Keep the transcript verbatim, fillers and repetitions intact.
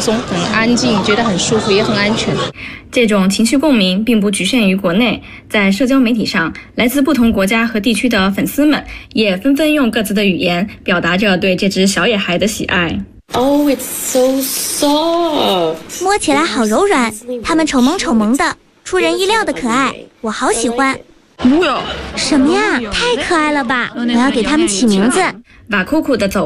松、很安静，觉得很舒服，也很安全。 这种情绪共鸣并不局限于国内，在社交媒体上，来自不同国家和地区的粉丝们也纷纷用各自的语言表达着对这只小野孩的喜爱。 Oh, it's so soft. 摸起来好柔软，它们丑萌丑萌的，出人意料的可爱，我好喜欢。 뭐야？ 什么呀？太可爱了吧！我要给它们起名字。 瓦库库的走